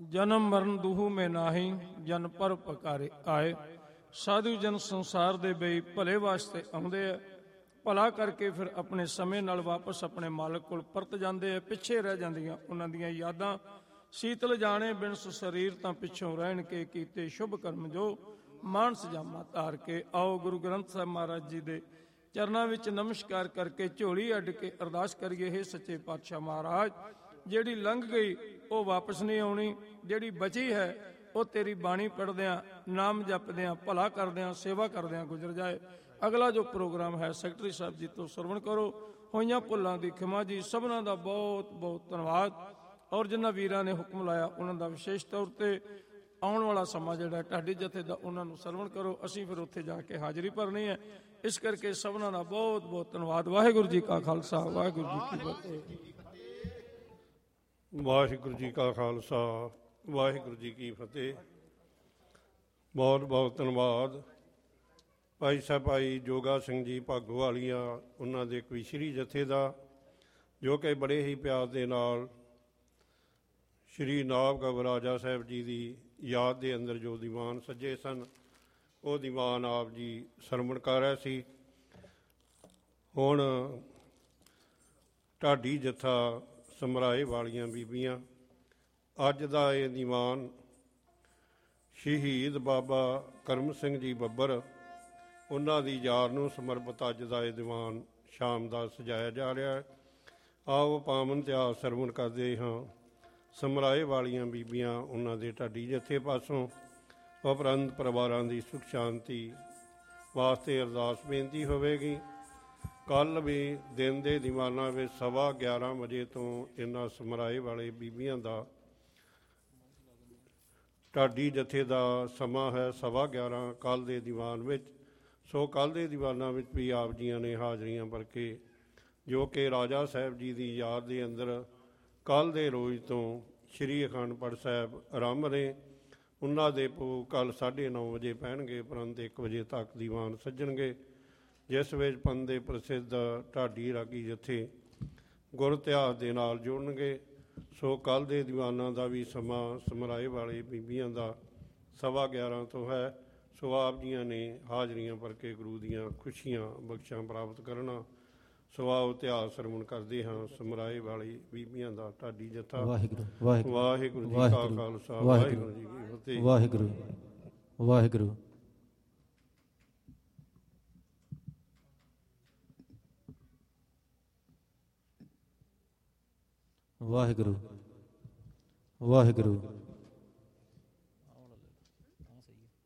ਜਨਮ ਮਰਨ ਦੂਹੂ ਮੈਂ ਨਾਹੀ, ਜਨ ਪਰ ਪਕਾਰੇ ਆਏ। ਸਾਧੂ ਜਨ ਸੰਸਾਰ ਦੇ ਬਈ ਭਲੇ ਵਾਸਤੇ ਆਉਂਦੇ ਆ, ਭਲਾ ਕਰਕੇ ਫਿਰ ਆਪਣੇ ਸਮੇਂ ਨਾਲ ਵਾਪਸ ਆਪਣੇ ਮਾਲਕ ਕੋਲ ਪਰਤ ਜਾਂਦੇ ਆ। ਪਿੱਛੇ ਰਹਿ ਜਾਂਦੀਆਂ ਉਹਨਾਂ ਦੀਆਂ ਯਾਦਾਂ। ਸੀਤਲ ਜਾਣੇ ਬਿਨਸ ਸਰੀਰ ਤਾਂ ਪਿੱਛੋਂ ਰਹਿਣ ਕੇ, ਕੀਤੇ ਸ਼ੁਭ ਕਰਮ ਜੋ ਮਾਨਸ ਜਾਮਾ ਧਾਰ ਕੇ। ਆਓ ਗੁਰੂ ਗ੍ਰੰਥ ਸਾਹਿਬ ਮਹਾਰਾਜ ਜੀ ਦੇ ਚਰਨਾਂ ਵਿੱਚ ਨਮਸਕਾਰ ਕਰਕੇ ਝੋਲੀ ਅੱਡ ਕੇ ਅਰਦਾਸ ਕਰੀਏ। ਹੇ ਸੱਚੇ ਪਾਤਸ਼ਾਹ ਮਹਾਰਾਜ, ਜਿਹੜੀ ਲੰਘ ਗਈ ਉਹ ਵਾਪਸ ਨਹੀਂ ਆਉਣੀ, ਜਿਹੜੀ ਬਚੀ ਹੈ ਉਹ ਤੇਰੀ ਬਾਣੀ ਪੜ੍ਹਦਿਆਂ, ਨਾਮ ਜਪਦਿਆਂ, ਭਲਾ ਕਰਦਿਆਂ, ਸੇਵਾ ਕਰਦਿਆਂ ਗੁਜ਼ਰ ਜਾਏ। ਅਗਲਾ ਜੋ ਪ੍ਰੋਗਰਾਮ ਹੈ ਸੈਕਟਰੀ ਸਾਹਿਬ ਜੀ ਤੋਂ ਸਰਵਣ ਕਰੋ। ਹੋਈਆਂ ਭੁੱਲਾਂ ਦੀ ਖਿਮਾ ਜੀ। ਸਭਨਾਂ ਦਾ ਬਹੁਤ ਬਹੁਤ ਧੰਨਵਾਦ। ਔਰ ਜਿਨ੍ਹਾਂ ਵੀਰਾਂ ਨੇ ਹੁਕਮ ਲਾਇਆ ਉਹਨਾਂ ਦਾ ਵਿਸ਼ੇਸ਼ ਤੌਰ ਤੇ ਆਉਣ ਵਾਲਾ ਸਮਾਂ ਜਿਹੜਾ ਢਾਡੀ ਜਥੇ ਦਾ, ਉਹਨਾਂ ਨੂੰ ਸਰਵਣ ਕਰੋ। ਅਸੀਂ ਫਿਰ ਉੱਥੇ ਜਾ ਕੇ ਹਾਜ਼ਰੀ ਭਰਨੀ ਹੈ। ਇਸ ਕਰਕੇ ਸਭਨਾਂ ਦਾ ਬਹੁਤ ਬਹੁਤ ਧੰਨਵਾਦ। ਵਾਹਿਗੁਰੂ ਜੀ ਕਾ ਖਾਲਸਾ, ਵਾਹਿਗੁਰੂ ਜੀ ਕੀ ਫਤਿਹ। ਵਾਹਿਗੁਰੂ ਜੀ ਕਾ ਖਾਲਸਾ, ਵਾਹਿਗੁਰੂ ਜੀ ਕੀ ਫਤਿਹ। ਬਹੁਤ ਬਹੁਤ ਧੰਨਵਾਦ ਭਾਈ ਸਾਹਿਬ ਭਾਈ ਜੋਗਾ ਸਿੰਘ ਜੀ ਭਾਗੋ ਵਾਲੀਆਂ, ਉਹਨਾਂ ਦੇ ਕਵੀਸ਼ਰੀ ਜਥੇ ਦਾ, ਜੋ ਕਿ ਬੜੇ ਹੀ ਪਿਆਰ ਦੇ ਨਾਲ ਸ਼੍ਰੀ ਨਾਭ ਗਵ ਰਾਜਾ ਸਾਹਿਬ ਜੀ ਦੀ ਯਾਦ ਦੇ ਅੰਦਰ ਜੋ ਦੀਵਾਨ ਸੱਜੇ ਸਨ, ਉਹ ਦੀਵਾਨ ਆਪ ਜੀ ਸਰਵਣ ਕਰ ਰਹੇ ਸੀ। ਹੁਣ ਢਾਡੀ ਜਥਾ ਸਮਰਾਏ ਵਾਲੀਆਂ ਬੀਬੀਆਂ, ਅੱਜ ਦਾ ਇਹ ਦੀਵਾਨ ਸ਼ਹੀਦ ਬਾਬਾ ਕਰਮ ਸਿੰਘ ਜੀ ਬੱਬਰ, ਉਹਨਾਂ ਦੀ ਯਾਦ ਨੂੰ ਸਮਰਪਿਤ ਅੱਜ ਦਾ ਇਹ ਦੀਵਾਨ ਸ਼ਾਮ ਦਾ ਸਜਾਇਆ ਜਾ ਰਿਹਾ ਹੈ। ਆਓ ਪਾਵਨ ਇਤਿਹਾਸ ਸਰਵਣ ਕਰਦੇ ਹਾਂ। ਸਮਰਾਏ ਵਾਲੀਆਂ ਬੀਬੀਆਂ, ਉਹਨਾਂ ਦੇ ਢਾਡੀ ਜਥੇ ਪਾਸੋਂ ਉਪਰੰਤ ਪਰਿਵਾਰਾਂ ਦੀ ਸੁਖ ਸ਼ਾਂਤੀ ਵਾਸਤੇ ਅਰਦਾਸ ਬੇਨਤੀ ਹੋਵੇਗੀ। ਕੱਲ੍ਹ ਵੀ ਦਿਨ ਦੇ ਦੀਵਾਨਾਂ ਵਿੱਚ 11:15 ਵਜੇ ਤੋਂ ਇਹਨਾਂ ਸਮਰਾਏ ਵਾਲੇ ਬੀਬੀਆਂ ਦਾ ਢਾਡੀ ਜਥੇ ਦਾ ਸਮਾਂ ਹੈ 11:15 ਕੱਲ੍ਹ ਦੇ ਦੀਵਾਨ ਵਿੱਚ। ਸੋ ਕੱਲ੍ਹ ਦੇ ਦੀਵਾਨਾਂ ਵਿੱਚ ਵੀ ਆਪ ਜੀਆਂ ਨੇ ਹਾਜ਼ਰੀਆਂ ਭਰ ਕੇ, ਜੋ ਕਿ ਰਾਜਾ ਸਾਹਿਬ ਜੀ ਦੀ ਯਾਦ ਦੇ ਅੰਦਰ ਕੱਲ੍ਹ ਦੇ ਰੋਜ਼ ਤੋਂ ਸ਼੍ਰੀ ਅਖੰਡ ਪਾਠ ਸਾਹਿਬ ਆਰੰਭ ਨੇ। ਉਹਨਾਂ ਦੇ ਭੋਗ ਕੱਲ੍ਹ 9:30 ਵਜੇ ਪੈਣਗੇ, ਉਪਰੰਤ 1 ਵਜੇ ਤੱਕ ਦੀਵਾਨ ਸੱਜਣਗੇ, ਜਿਸ ਵਿੱਚ ਪੰਥ ਦੇ ਪ੍ਰਸਿੱਧ ਢਾਡੀ ਰਾਗੀ ਜਥੇ ਗੁਰ ਇਤਿਹਾਸ ਦੇ ਨਾਲ ਜੁੜਨਗੇ। ਸੋ ਕੱਲ੍ਹ ਦੇ ਦੀਵਾਨਾਂ ਦਾ ਵੀ ਸਮਾਂ ਸਮਰਾਏ ਵਾਲੇ ਬੀਬੀਆਂ ਦਾ 11:15 ਤੋਂ ਹੈ। ਸੋ ਆਪ ਜੀਆਂ ਨੇ ਹਾਜ਼ਰੀਆਂ ਭਰ ਕੇ ਗੁਰੂ ਦੀਆਂ ਖੁਸ਼ੀਆਂ ਬਖਸ਼ਾਂ ਪ੍ਰਾਪਤ ਕਰਨਾ। ਸੋ ਆਓ ਇਤਿਹਾਸ ਸਰਵਣ ਕਰਦੇ ਹਾਂ। ਸਮਰਾਏ ਵਾਲੀ ਬੀਬੀਆਂ ਦਾ ਢਾਡੀ ਜਥਾ। ਵਾਹਿਗੁਰੂ ਵਾਹਿਗੁਰੂ ਜੀ ਕਾ ਖਾਲਸਾ, ਵਾਹਿਗੁਰੂ ਜੀ ਕੀ ਫਤਿਹ। ਵਾਹਿਗੁਰੂ ਵਾਹਿਗੁਰੂ। ਵਾਹਿਗੁਰੂ ਵਾਹਿਗੁਰੂ।